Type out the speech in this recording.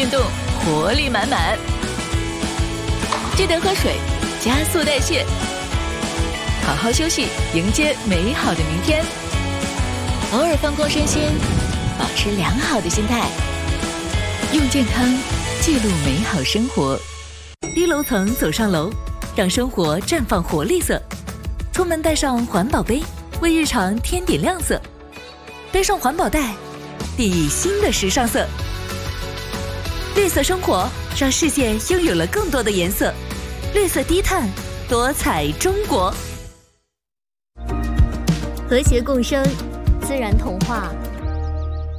运动，活力满满。记得喝水，加速代谢。好好休息，迎接美好的明天。偶尔放空身心，保持良好的心态，用健康记录美好生活。低楼层走上楼，让生活绽放活力色。出门带上环保杯，为日常添点亮色。背上环保袋，熠熠新的时尚色。绿色生活，让世界拥有了更多的颜色。绿色低碳，多彩中国。 和谐共生，自然童话